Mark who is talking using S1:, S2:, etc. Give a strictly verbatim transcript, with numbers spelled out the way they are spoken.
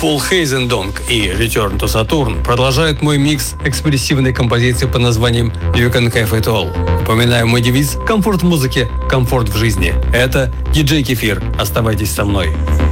S1: Beautiful Hazendong и Return to Saturn продолжают мой микс экспрессивной композиции под названием You Can Have It All. Напоминаю мой девиз: комфорт в музыке, комфорт в жизни. Это диджей Кефир. Оставайтесь со мной.